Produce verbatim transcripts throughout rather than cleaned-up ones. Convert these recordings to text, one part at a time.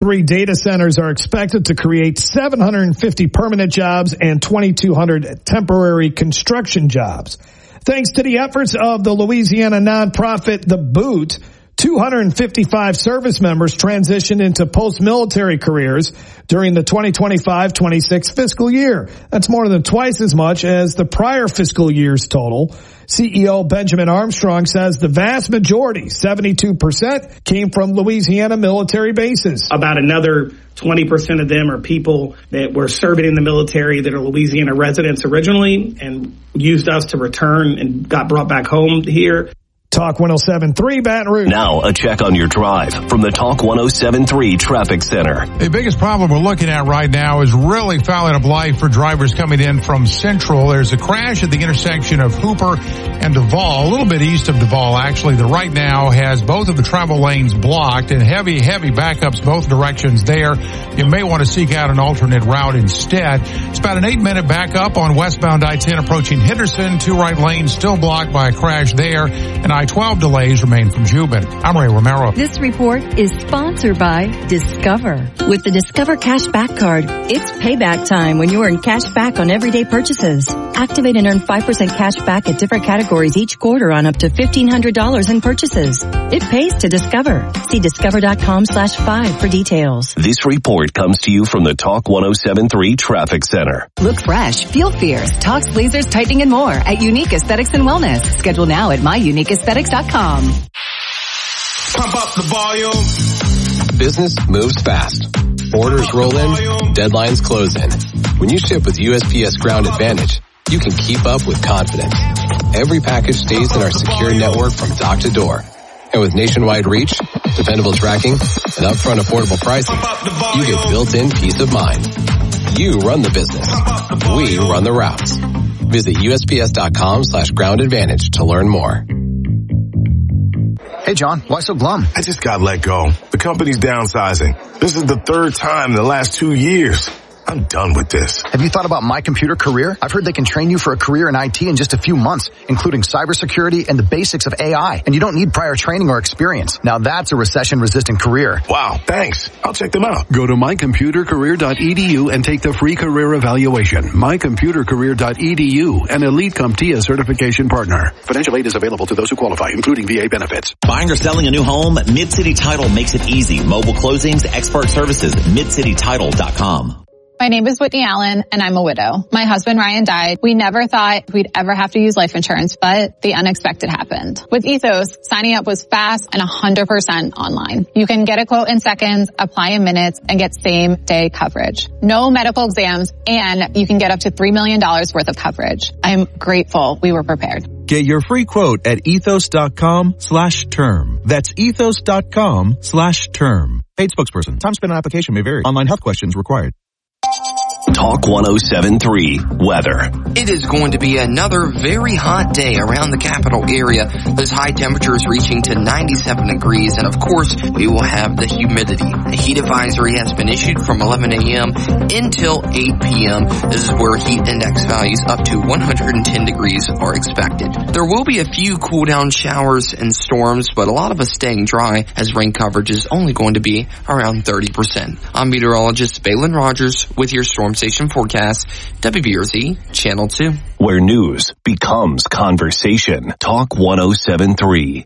three data centers are expected to create seven hundred fifty permanent jobs and twenty-two hundred temporary construction jobs. Thanks to the efforts of the Louisiana nonprofit The Boot, two hundred fifty-five service members transitioned into post-military careers during the twenty twenty-five twenty-six fiscal year. That's more than twice as much as the prior fiscal year's total. C E O Benjamin Armstrong says the vast majority, seventy-two percent, came from Louisiana military bases. About another twenty percent of them are people that were serving in the military that are Louisiana residents originally and used us to return and got brought back home here. Talk one oh seven point three Baton Rouge. Now a check on your drive from the Talk one oh seven point three Traffic Center. The biggest problem we're looking at right now is really fouling up life for drivers coming in from Central. There's a crash at the intersection of Hooper and Duval, a little bit east of Duval actually, that right now has both of the travel lanes blocked and heavy, heavy backups both directions there. You may want to seek out an alternate route instead. It's about an eight minute backup on westbound I ten approaching Henderson. Two right lanes still blocked by a crash there, and I twelve delays remain from Jubin. I'm Ray Romero. This report is sponsored by Discover. With the Discover Cashback Card, it's payback time when you earn cash back on everyday purchases. Activate and earn five percent cash back at different categories each quarter on up to fifteen hundred dollars in purchases. It pays to Discover. See discover.com slash five for details. This report comes to you from the Talk one oh seven point three Traffic Center. Look fresh, feel fierce. Talks, lasers, tightening, and more at Unique Aesthetics and Wellness. Schedule now at my unique aesthetics dot com. Pump up the volume. Business moves fast. Orders roll in, deadlines close in. When you ship with U S P S Ground Advantage, you can keep up with confidence. Every package stays in our secure network from dock to door. And with nationwide reach, dependable tracking, and upfront affordable pricing, you get built-in peace of mind. You run the business. We run the routes. Visit U S P S dot com slash ground advantage to learn more. Hey, John, why so glum? I just got let go. The company's downsizing. This is the third time in the last two years. I'm done with this. Have you thought about My Computer Career? I've heard they can train you for a career in I T in just a few months, including cybersecurity and the basics of A I. And you don't need prior training or experience. Now that's a recession-resistant career. Wow, thanks. I'll check them out. Go to my computer career dot e d u and take the free career evaluation. my computer career dot e d u, an Elite CompTIA certification partner. Financial aid is available to those who qualify, including V A benefits. Buying or selling a new home? Mid-City Title makes it easy. Mobile closings, expert services, mid city title dot com. My name is Whitney Allen, and I'm a widow. My husband, Ryan, died. We never thought we'd ever have to use life insurance, but the unexpected happened. With Ethos, signing up was fast and one hundred percent online. You can get a quote in seconds, apply in minutes, and get same-day coverage. No medical exams, and you can get up to three million dollars worth of coverage. I'm grateful we were prepared. Get your free quote at ethos.com slash term. That's ethos.com slash term. Paid spokesperson. Time spent on application may vary. Online health questions required. Talk one oh seven point three Weather. It is going to be another very hot day around the capital area. Those high temperatures reaching to ninety-seven degrees, and of course, we will have the humidity. A heat advisory has been issued from eleven a.m. until eight p.m. This is where heat index values up to one hundred ten degrees are expected. There will be a few cool down showers and storms, but a lot of us staying dry as rain coverage is only going to be around thirty percent. I'm meteorologist Balin Rogers with your Storm Station forecast, W B R Z Channel two. Where news becomes conversation. Talk one oh seven point three.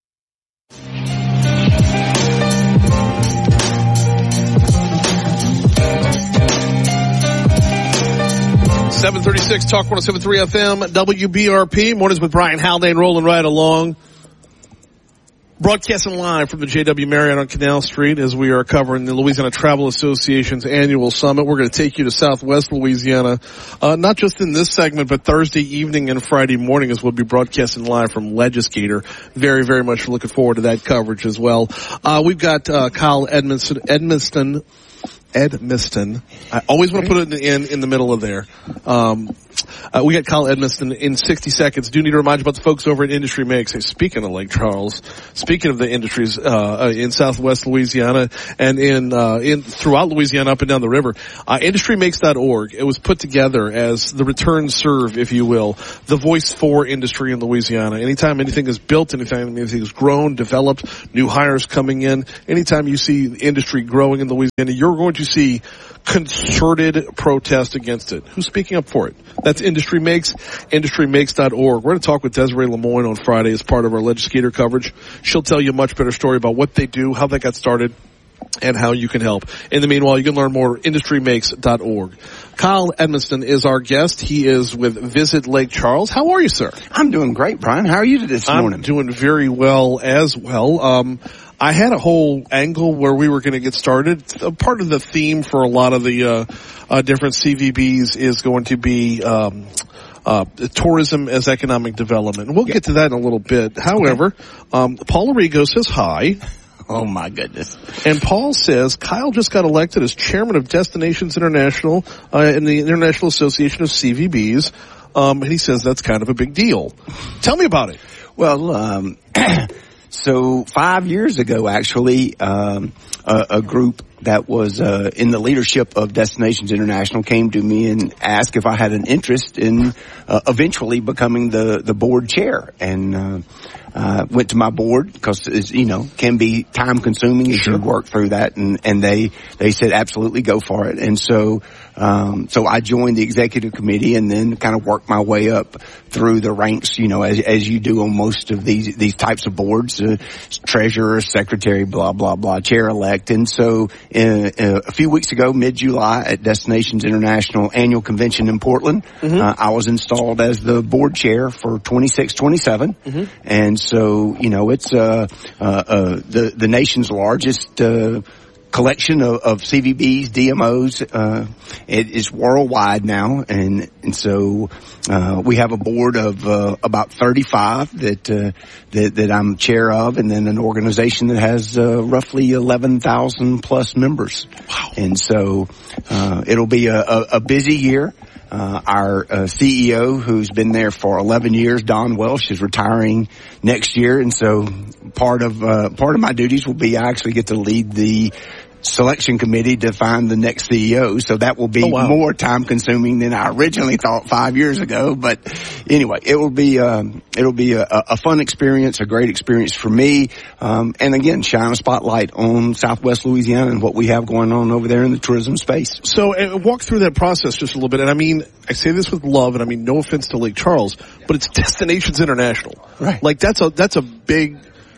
seven thirty-six Talk one oh seven point three F M, W B R P. Mornings with Brian Haldane rolling right along. Broadcasting live from the J W Marriott on Canal Street as we are covering the Louisiana Travel Association's annual summit. We're going to take you to Southwest Louisiana, uh, not just in this segment, but Thursday evening and Friday morning as we'll be broadcasting live from Legislator. Very, very much looking forward to that coverage as well. Uh, we've got, uh, Kyle Edmiston, Edmiston, Edmiston. I always want to put it in, in the middle of there. Um, Uh, we got Kyle Edmiston in sixty seconds. Do need to remind you about the folks over at Industry Makes. Hey, speaking of Lake Charles, speaking of the industries uh, in Southwest Louisiana and in uh, in throughout Louisiana, up and down the river, uh, industry makes dot org. It was put together as the return serve, if you will, the voice for industry in Louisiana. Anytime anything is built, anytime anything is grown, developed, new hires coming in, anytime you see industry growing in Louisiana, you're going to see concerted protest against it. Who's speaking up for it? That's Industry Makes, industry makes dot org. We're going to talk with Desiree Lemoyne on Friday as part of our legislator coverage. She'll tell you a much better story about what they do, how they got started, and how you can help. In the meanwhile, you can learn more at industry makes dot org. Kyle Edmiston is our guest. He is with Visit Lake Charles. How are you, sir? I'm doing great, Brian. How are you this morning? I'm doing very well as well. Um, I had a whole angle where we were going to get started. Part of the theme for a lot of the uh, uh different C V Bs is going to be um uh tourism as economic development. We'll yeah. get to that in a little bit. However, um Paul Arrigo says hi. Oh my goodness. And Paul says Kyle just got elected as chairman of Destinations International uh, in the International Association of C V Bs. Um and he says that's kind of a big deal. Tell me about it. Well, um so five years ago, actually, um, a, a group that was uh, in the leadership of Destinations International came to me and asked if I had an interest in uh, eventually becoming the, the board chair. And uh, uh, went to my board because, it's, you know, can be time consuming as sure. you work through that. And, and they, they said, absolutely go for it. And so, um, so I joined the executive committee and then kind of worked my way up through the ranks, you know, as, as you do on most of these, these types of boards, uh, treasurer, secretary, blah, blah, blah, chair elect. And so, uh, uh, a few weeks ago, mid-July at Destinations International annual convention in Portland, mm-hmm. uh, I was installed as the board chair for twenty-six twenty-seven. Mm-hmm. And so, you know, it's, uh, uh, uh, the, the nation's largest, uh, collection of, of C V Bs, D M Os. Uh, it is worldwide now. And, and so, uh, we have a board of, uh, about thirty-five that, uh, that, that I'm chair of, and then an organization that has, uh, roughly eleven thousand plus members. Wow. And so, uh, it'll be a, a, a busy year. Uh, our uh, C E O, who's been there for eleven years, Don Welsh, is retiring next year, and so part of uh, part of my duties will be I actually get to lead the selection committee to find the next C E O. So that will be oh, wow. more time consuming than I originally thought five years ago. But anyway, it will be um, it'll be a, a fun experience, a great experience for me, um, and again, shine a spotlight on Southwest Louisiana and what we have going on over there in the tourism space. So uh, walk through that process just a little bit. And I mean, I say this with love, and I mean no offense to Lake Charles, but it's Destinations International, right? Like that's a that's a big.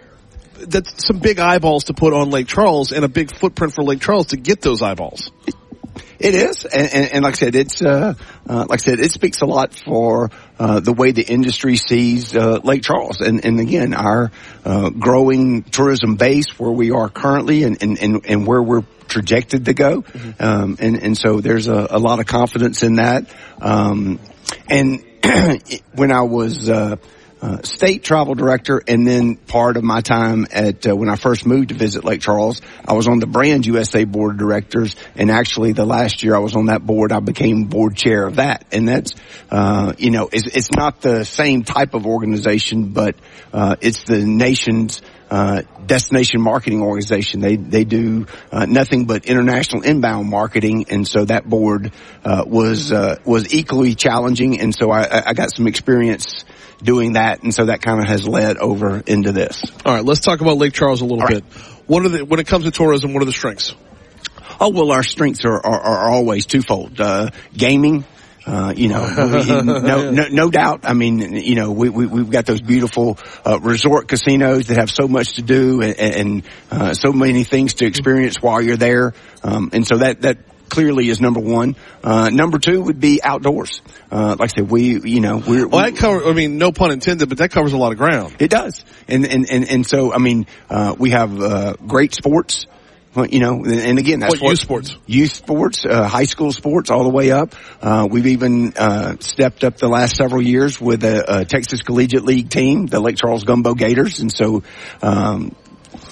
That's some big eyeballs to put on Lake Charles and a big footprint for Lake Charles to get those eyeballs. It is, and, and, and like I said, it's uh, uh, like I said, it speaks a lot for uh, the way the industry sees uh, Lake Charles, and, and again, our uh, growing tourism base where we are currently, and, and, and, and where we're projected to go, mm-hmm. um, and and so there's a, a lot of confidence in that. Um, and when I was uh, Uh, state travel director, and then part of my time at uh, when I first moved to Visit Lake Charles, I was on the Brand U S A board of directors, and actually the last year I was on that board, I became board chair of that. And that's, uh, you know, it's, it's not the same type of organization, but uh, it's the nation's Uh, destination marketing organization. They, they do, uh, nothing but international inbound marketing. And so that board, uh, was, uh, was equally challenging. And so I, I got some experience doing that. And so that kind of has led over into this. All right. Let's talk about Lake Charles a little bit. What are the, when it comes to tourism, what are the strengths? Oh, well, our strengths are, are, are always twofold. Uh, gaming. Uh, you know, no, no, no doubt. I mean, you know, we, we, we've got those beautiful, uh, resort casinos that have so much to do and, and uh, so many things to experience while you're there. Um, and so that, that clearly is number one. Uh, number two would be outdoors. Uh, like I said, we, you know, we're, well, that cover, I mean, no pun intended, but that covers a lot of ground. It does. And, and, and, and so, I mean, uh, we have, uh, great sports. Well, you know, and again, that's what, what youth sports, youth sports, uh, high school sports, all the way up. Uh, we've even uh, stepped up the last several years with a, a Texas Collegiate League team, the Lake Charles Gumbo Gators, and so um,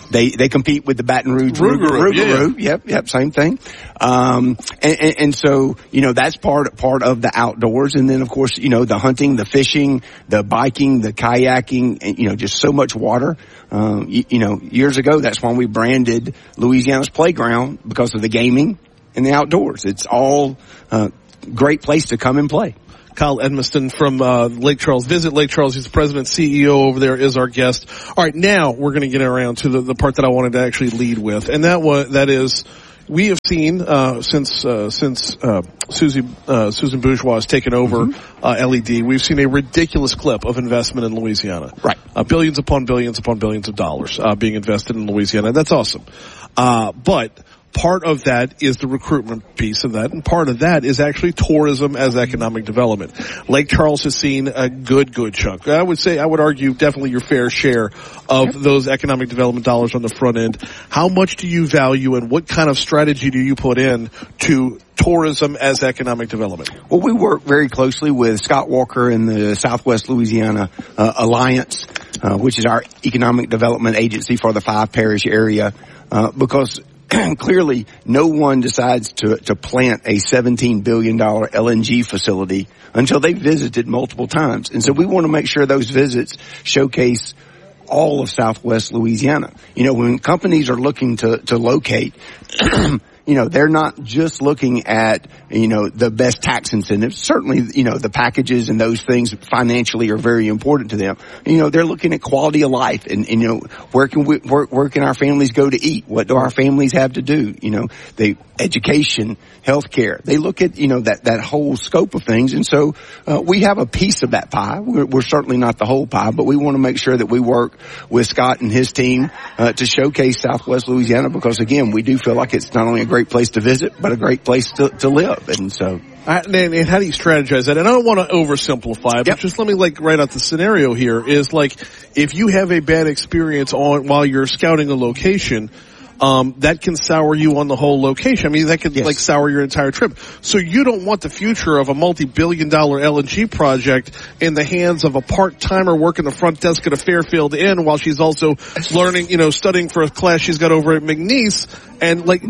they, they compete with the Baton Rouge Rougarou. Rougarou. Yeah. Yep, yep, same thing. Um, and, and, and so, you know, that's part, part of the outdoors. And then, of course, you know, the hunting, the fishing, the biking, the kayaking, and, you know, just so much water. Um, you, you know, years ago, that's when we branded Louisiana's Playground because of the gaming and the outdoors. It's all, uh, great place to come and play. Kyle Edmiston from uh, Lake Charles. Visit Lake Charles. He's the president, C E O over there, is our guest. All right, now we're going to get around to the, the part that I wanted to actually lead with, and that was that is we have seen uh, since uh, since uh, Susie uh, Susan Bourgeois has taken over mm-hmm. uh, L E D, we've seen a ridiculous clip of investment in Louisiana. Right, uh, billions upon billions upon billions of dollars uh, being invested in Louisiana. That's awesome, uh, but. Part of that is the recruitment piece of that, and part of that is actually tourism as economic development. Lake Charles has seen a good, good chunk. I would say, I would argue definitely your fair share of those economic development dollars on the front end. How much do you value and what kind of strategy do you put in to tourism as economic development? Well, we work very closely with Scott Walker and the Southwest Louisiana uh, Alliance, uh, which is our economic development agency for the five parish area, uh, because clearly, no one decides to, to plant a seventeen billion dollars L N G facility until they visited multiple times. And so we want to make sure those visits showcase all of Southwest Louisiana. You know, when companies are looking to, to locate, you know, they're not just looking at, you know, the best tax incentives. Certainly, you know, the packages and those things financially are very important to them. You know, they're looking at quality of life and, and you know, where can we, where, where can our families go to eat? What do our families have to do? You know, they, education, healthcare. They look at, you know, that, that whole scope of things. And so, uh, we have a piece of that pie. We're, we're certainly not the whole pie, but we want to make sure that we work with Scott and his team, uh, to showcase Southwest Louisiana because again, we do feel like it's not only a great place to visit, but a great place to, to live. And so. I, and, and how do you strategize that? And I don't want to oversimplify, but yep. just let me like write out the scenario here is like, if you have a bad experience on while you're scouting a location, um, that can sour you on the whole location. I mean, that could yes. like sour your entire trip. So you don't want the future of a multi-billion dollar L N G project in the hands of a part-timer working the front desk at a Fairfield Inn while she's also learning, you know, studying for a class she's got over at McNeese. And like,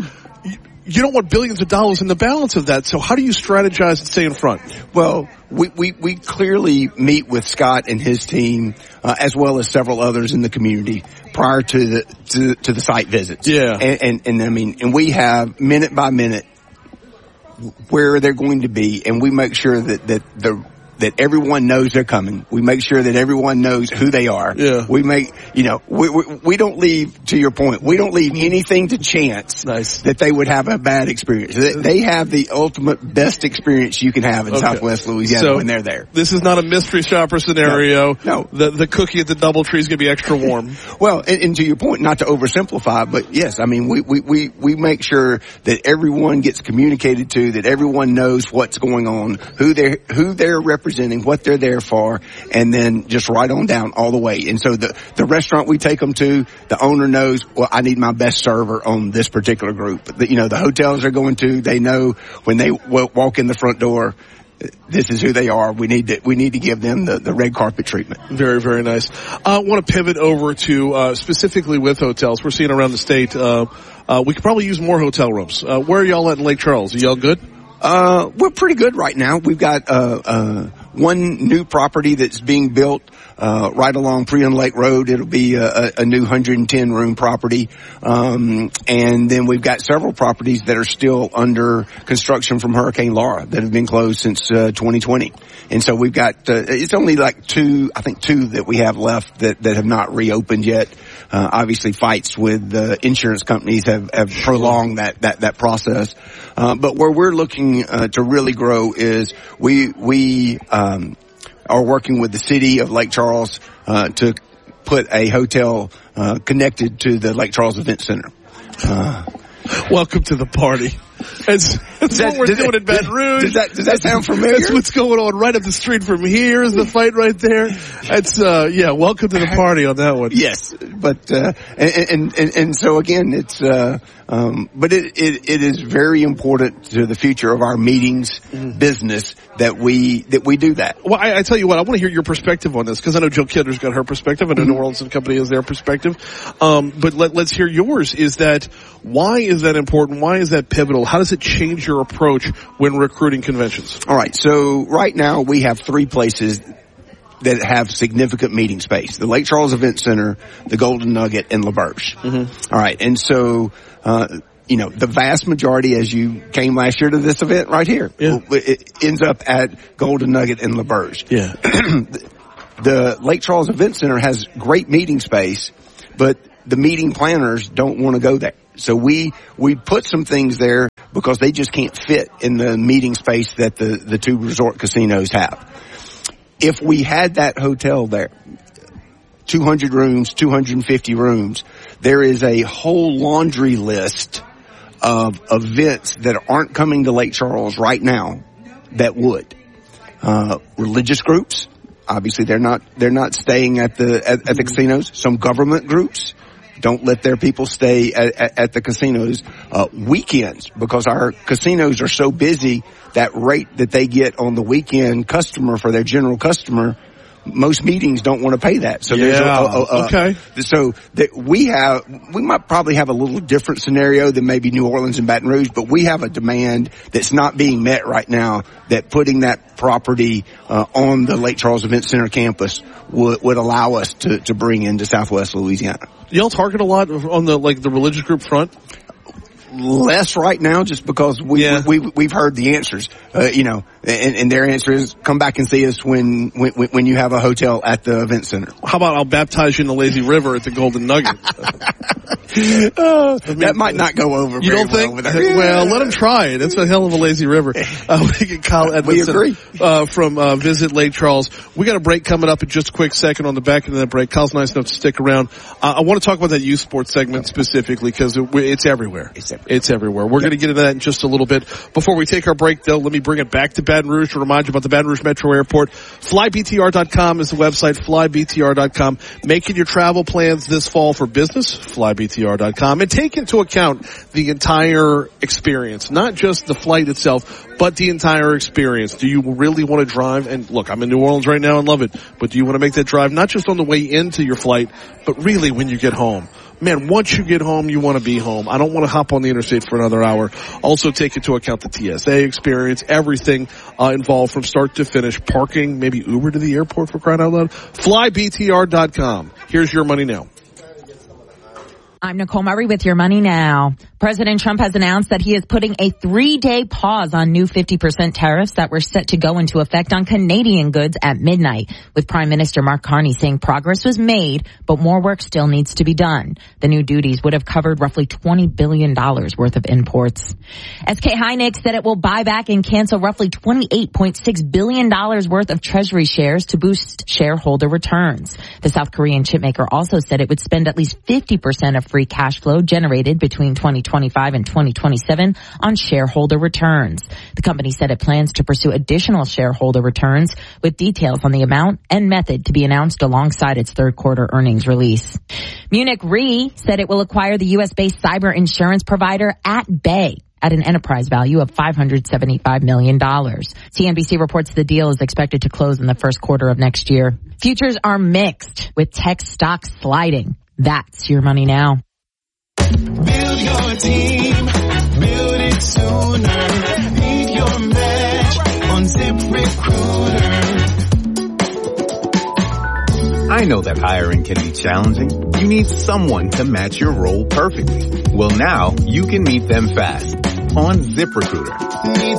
you don't want billions of dollars in the balance of that. So how do you strategize and stay in front? Well, we, we, we clearly meet with Scott and his team, uh, as well as several others in the community prior to the, to, to the site visits. Yeah. And, and, and I mean, and we have minute by minute where they're going to be, and we make sure that, that the, that everyone knows they're coming. We make sure that everyone knows who they are. Yeah. We make, you know, we, we, we don't leave, to your point, we don't leave anything to chance nice. that they would have a bad experience. They, they have the ultimate best experience you can have in okay. Southwest Louisiana so when they're there. This is not a mystery shopper scenario. No. no. The, the cookie at the DoubleTree is going to be extra warm. Well, and, and to your point, not to oversimplify, but yes, I mean, we, we, we, we make sure that everyone gets communicated to, that everyone knows what's going on, who they're, who they're representing, what they're there for, and then just right on down all the way. And so the, the restaurant we take them to, the owner knows, well, I need my best server on this particular group. The, you know, the hotels they're going to, they know when they w- walk in the front door, this is who they are. We need to, we need to give them the, the red carpet treatment. Very, very nice. I uh, want to pivot over to, uh, specifically with hotels. We're seeing around the state, uh, uh, we could probably use more hotel rooms. Uh, where are y'all at in Lake Charles? Are y'all good? Uh, we're pretty good right now. We've got, uh, uh, one new property that's being built, uh, right along Prion Lake Road. It'll be a, a new one hundred ten room property. Um, and then we've got several properties that are still under construction from Hurricane Laura that have been closed since, uh, twenty twenty. And so we've got, uh, it's only like two, I think two that we have left that, that have not reopened yet. Uh, obviously fights with the insurance companies have, have prolonged that, that, that process. Uh, but where we're looking, uh, to really grow is we, we, um, are working with the city of Lake Charles, uh, to put a hotel, uh, connected to the Lake Charles Event Center. Uh, Welcome to the party. That's, that's that, what we're doing that, in Baton Rouge. Does that, does that sound familiar? That's what's going on right up the street from here is the fight right there. That's, uh, yeah, welcome to the party on that one. Yes, but, uh, and, and, and so again, it's, uh, um, but it, it, it is very important to the future of our meetings mm-hmm. business that we, that we do that. Well, I, I tell you what, I want to hear your perspective on this because I know Jill Kidder's got her perspective and mm-hmm. the New Orleans and Company has their perspective. Um, but let, let's hear yours. Is that, why is that important? Why is that pivotal? How does it change your approach when recruiting conventions? All right. So right now we have three places that have significant meeting space: the Lake Charles Event Center, the Golden Nugget, and L'Auberge. Mm-hmm. All right. And so, uh, you know, the vast majority, as you came last year to this event right here, yeah. it ends up at Golden Nugget and L'Auberge. Yeah. The Lake Charles Event Center has great meeting space, but the meeting planners don't want to go there. So we, we put some things there because they just can't fit in the meeting space that the, the two resort casinos have. If we had that hotel there, two hundred rooms, two hundred fifty rooms, there is a whole laundry list of events that aren't coming to Lake Charles right now that would. Uh, religious groups, obviously they're not, they're not staying at the, at, at the casinos. Some government groups don't let their people stay at, at, at the casinos. Uh, weekends, because our casinos are so busy, that rate that they get on the weekend customer for their general customer, most meetings don't want to pay that. So yeah. there's a, a, a, okay. So that we have, we might probably have a little different scenario than maybe New Orleans and Baton Rouge, but we have a demand that's not being met right now, that putting that property uh, on the Lake Charles Event Center campus would, would allow us to, to bring into Southwest Louisiana. Y'all target a lot on the, like, the religious group front? Less right now, just because we, yeah. we, we we've heard the answers, uh, you know, and, and their answer is come back and see us when, when when you have a hotel at the event center. How about I'll baptize you in the lazy river at the Golden Nugget? uh, I mean, that might not go over. You very don't think? Well, yeah. well, let them try it. It's a hell of a lazy river. Uh, we get Kyle Edmondson we agree. Uh, from uh, Visit Lake Charles. We got a break coming up in just a quick second. On the back end of that break, Kyle's nice enough to stick around. Uh, I want to talk about that youth sports segment specifically because it, it's everywhere. It's everywhere. It's everywhere. We're We're going to get into that in just a little bit. Before we take our break, though, let me bring it back to Baton Rouge to remind you about the Baton Rouge Metro Airport. fly B T R dot com is the website, fly B T R dot com. Making your travel plans this fall for business, fly B T R dot com. And take into account the entire experience, not just the flight itself, but the entire experience. Do you really want to drive? And look, I'm in New Orleans right now and love it, but do you want to make that drive not just on the way into your flight, but really when you get home? Man, once you get home, you want to be home. I don't want to hop on the interstate for another hour. Also take into account the T S A experience, everything uh, involved from start to finish. Parking, maybe Uber to the airport for crying out loud. fly B T R dot com. Here's your money now. I'm Nicole Murray with Your Money Now. President Trump has announced that he is putting a three-day pause on new fifty percent tariffs that were set to go into effect on Canadian goods at midnight, with Prime Minister Mark Carney saying progress was made, but more work still needs to be done. The new duties would have covered roughly twenty billion dollars worth of imports. S K Hynix said it will buy back and cancel roughly twenty-eight point six billion dollars worth of Treasury shares to boost shareholder returns. The South Korean chipmaker also said it would spend at least fifty percent of free cash flow generated between twenty twenty-five and twenty twenty-seven on shareholder returns. The company said it plans to pursue additional shareholder returns, with details on the amount and method to be announced alongside its third quarter earnings release. Munich Re said it will acquire the U S-based cyber insurance provider AtBay at an enterprise value of five hundred seventy-five million dollars. C N B C reports the deal is expected to close in the first quarter of next year. Futures are mixed, with tech stocks sliding. That's Your Money Now. Build your team, build it sooner. Need your match on ZipRecruiter. I know that hiring can be challenging. You need someone to match your role perfectly. Well, now you can meet them fast on ZipRecruiter. Need